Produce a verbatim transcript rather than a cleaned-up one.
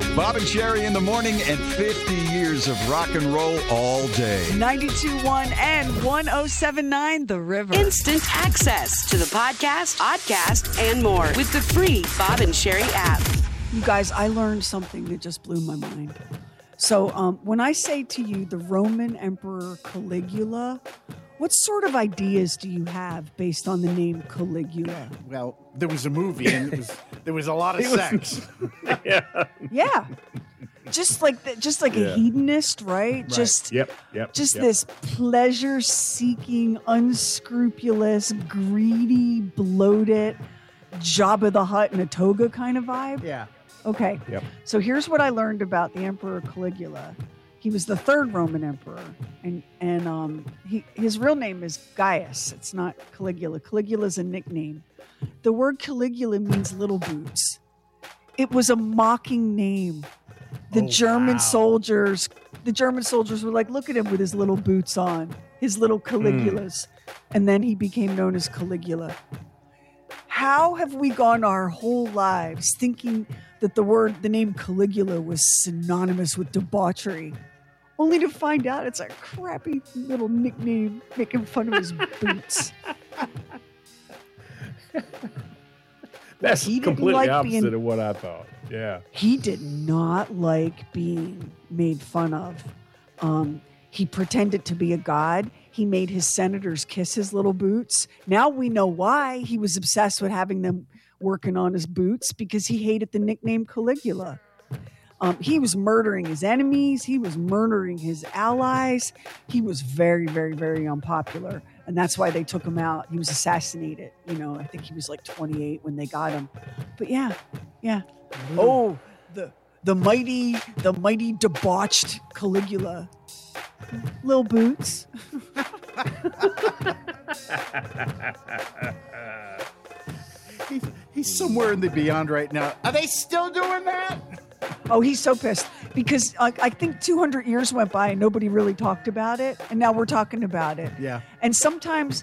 Bob and Sherry in the morning and fifty years of rock and roll all day. ninety-two point one and one oh seven point nine The River. Instant access to the podcast, podcast, and more with the free Bob and Sherry app. You guys, I learned something that just blew my mind. So um, when I say to you the Roman Emperor Caligula, what sort of ideas do you have based on the name Caligula? Well, there was a movie and it was, there was a lot of sex. yeah. Yeah. Just like the, just like Yeah. a hedonist, right? Right. Just Yep. Yep. just yep. this pleasure-seeking, unscrupulous, greedy, bloated, Jabba the Hutt in a toga kind of vibe. Yeah. Okay. Yep. So here's what I learned about the Emperor Caligula. He was the third Roman emperor, and and um, he, his real name is Gaius. It's not Caligula. Caligula is a nickname. The word Caligula means little boots. It was a mocking name. The Oh, German wow. soldiers, the German soldiers were like, look at him with his little boots on, his little Caligulas, and then he became known as Caligula. How have we gone our whole lives thinking that the word, the name Caligula was synonymous with debauchery, only to find out it's a crappy little nickname making fun of his boots? That's He didn't completely like opposite being- of what I thought. Yeah. He did not like being made fun of. Um, he pretended to be a god. He made his senators kiss his little boots. Now we know why he was obsessed with having them working on his boots, because he hated the nickname Caligula. Um, he was murdering his enemies. He was murdering his allies. He was very, very, very unpopular. And that's why they took him out. He was assassinated. You know, I think he was like twenty-eight when they got him. But yeah, yeah. Oh, the the mighty, the mighty debauched Caligula. Little boots. He's, he's somewhere in the beyond right now. Are they still doing that? Oh, he's so pissed because uh, I think two hundred years went by and nobody really talked about it. And now we're talking about it. Yeah. And sometimes